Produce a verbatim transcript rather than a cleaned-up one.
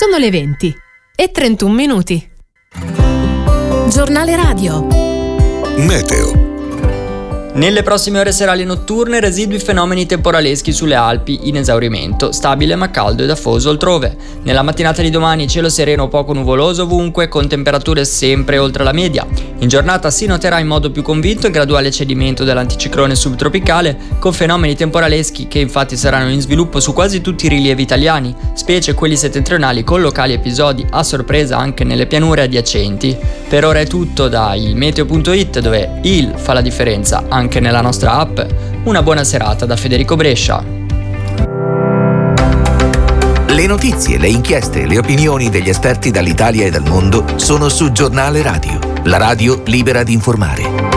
Sono le venti e trentuno minuti. Giornale radio. Meteo. Nelle prossime ore serali notturne, residui fenomeni temporaleschi sulle Alpi in esaurimento, stabile ma caldo ed afoso altrove. Nella mattinata di domani cielo sereno o poco nuvoloso ovunque, con temperature sempre oltre la media. In giornata si noterà in modo più convinto il graduale cedimento dell'anticiclone subtropicale, con fenomeni temporaleschi che infatti saranno in sviluppo su quasi tutti i rilievi italiani, specie quelli settentrionali con locali episodi a sorpresa anche nelle pianure adiacenti. Per ora è tutto da il meteo punto it, dove il fa la differenza anche nella nostra app. Una buona serata da Federico Brescia. Le notizie, le inchieste, le opinioni degli esperti dall'Italia e dal mondo sono su Giornale Radio, la radio libera di informare.